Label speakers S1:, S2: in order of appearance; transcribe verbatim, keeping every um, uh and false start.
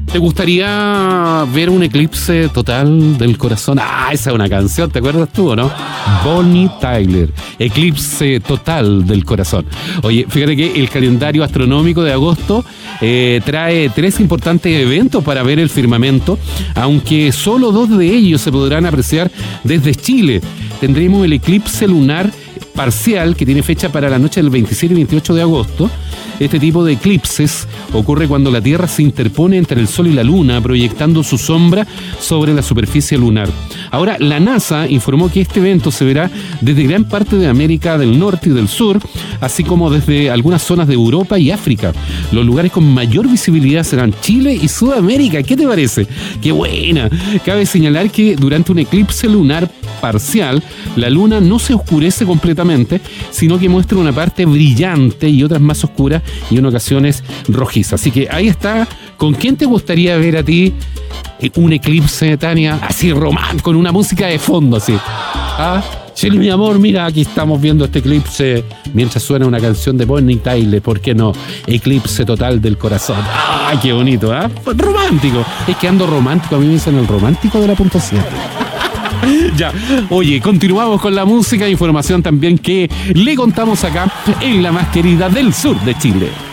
S1: ¿Te gustaría ver un eclipse total del corazón? Ah, esa es una canción, ¿te acuerdas tú o no? Bonnie Tyler, Eclipse Total del Corazón. Oye, fíjate que el calendario astronómico de agosto eh, trae tres importantes eventos para ver el firmamento, aunque solo dos de ellos se podrán apreciar desde Chile. Tendremos el eclipse lunar parcial, que tiene fecha para la noche del veintisiete y veintiocho de agosto. Este tipo de eclipses ocurre cuando la Tierra se interpone entre el Sol y la Luna, proyectando su sombra sobre la superficie lunar. Ahora, la NASA informó que este evento se verá desde gran parte de América del Norte y del Sur, así como desde algunas zonas de Europa y África. Los lugares con mayor visibilidad serán Chile y Sudamérica. ¿Qué te parece? ¡Qué buena! Cabe señalar que durante un eclipse lunar parcial, la Luna no se oscurece completamente, sino que muestra una parte brillante y otras más oscuras y en ocasiones rojizas. Así que ahí está. ¿Con quién te gustaría ver a ti un eclipse, Tania? Así romántico, con una música de fondo, así. ¿Ah? Sí, mi amor, mira, aquí estamos viendo este eclipse mientras suena una canción de Bonnie Tyler, ¿por qué no? Eclipse total del corazón. ¡Ay, qué bonito! ¿Ah? ¿eh? Romántico. Es que ando romántico, a mí me dicen el romántico de la punto siete. Ya, oye, continuamos con la música e información también que le contamos acá en la más querida del sur de Chile.